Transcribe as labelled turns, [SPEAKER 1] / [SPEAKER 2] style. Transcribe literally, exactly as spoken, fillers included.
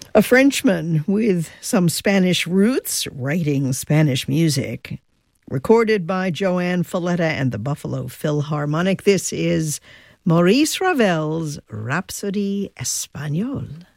[SPEAKER 1] A Frenchman with some Spanish roots writing Spanish music. Recorded by Joanne Falletta and the Buffalo Philharmonic. This is Maurice Ravel's Rhapsody Espagnole.